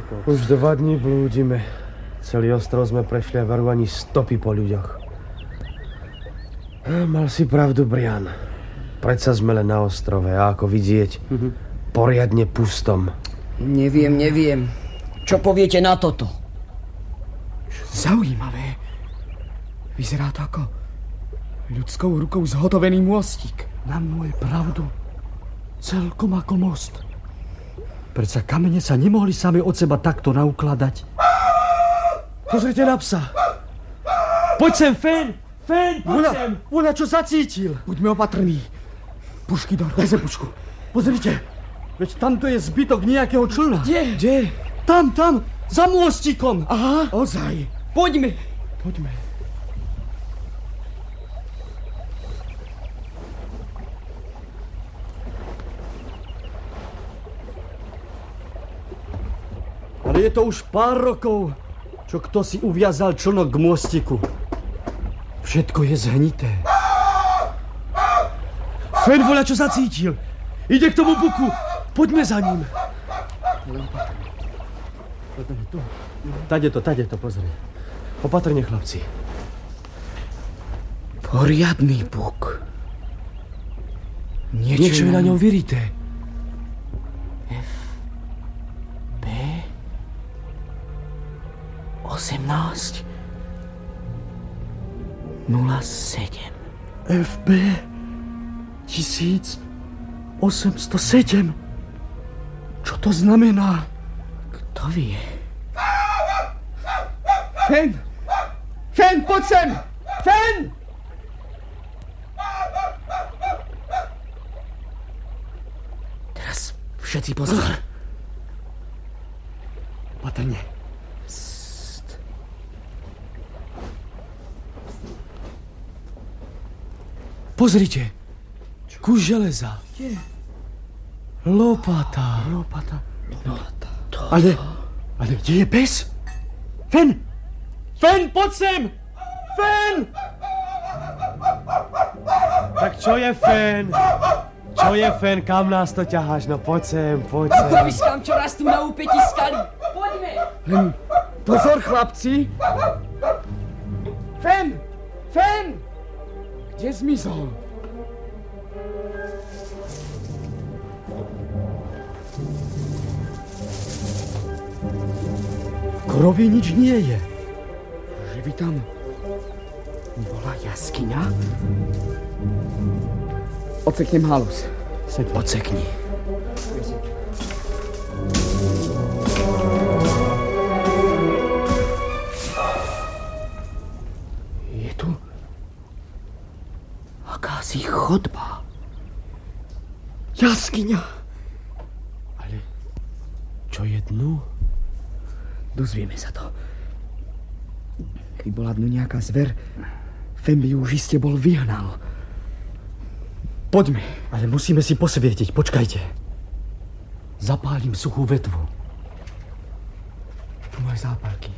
Jacob. Už 2 dní blúdime. Celý ostrov sme prešli a veru ani stopy po ľuďoch. Mal si pravdu, Brian. Predsa sme len na ostrove a ako vidieť, poriadne pustom. Neviem. Čo poviete na toto? Zaujímavé. Vyzerá to ako ľudskou rukou zhotovený môstik. Na môj pravdu. Celkom ako most. Predsa kamene sa nemohli sami od seba takto naukladať. Pozrite na psa. Poď sem, Fen! Poď sem! Voľa, čo zacítil. Buďme opatrní. Pušky, Dor, daj pušku. Pozrite. Veď tamto je zbytok nejakého člna. Kde? Tam, za môstikom. Aha. Ozaj. Poďme. Ale je to už pár rokov, čo kto si uviazal člnok k môstiku. Všetko je zhnité. Fen voľa, čo zacítil. Ide k tomu buku. Poďme za ním. Tade to, pozri. Opatrne, chlapci. Poriadny buk. Niečo je na ňom vyrité. FB 18 07. FB 1807. Čo to znamená? Kto vie? Fen, poď sem! Fen! Teraz všetci pozor. Opatrne. Pozrite. Kus železa. Kde? Lopata. Ale kde je pes? Fen, poď sem! Fen! Tak čo je, Fen? Kam nás to ťaháš? No poď sem. Koviskám, čo rastú na úpäti skaly. Poďme! Len pozor, chlapci! Fen! Kde zmizol? V korovi nič nie je. Že by tam bola jaskyňa? Odseknem halus. Odsekni. Je tu akási chodba. jaskyňa. Ale čo je dnu? Dozvieme sa to. Keby bola dnu nejaká zver, Fen by už iste bol vyhnal. Poďme. Ale musíme si posvietiť, počkajte. Zapálim suchú vetvu. Tu máš zápalky.